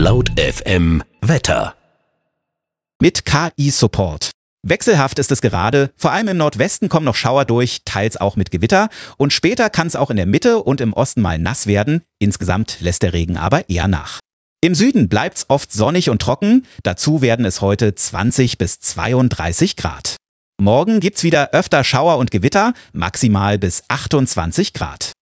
Laut FM Wetter. Mit KI-Support. Wechselhaft ist es gerade, vor allem im Nordwesten kommen noch Schauer durch, teils auch mit Gewitter und später kann es auch in der Mitte und im Osten mal nass werden, insgesamt lässt der Regen aber eher nach. Im Süden bleibt's oft sonnig und trocken, dazu werden es heute 20 bis 32 Grad. Morgen gibt's wieder öfter Schauer und Gewitter, maximal bis 28 Grad.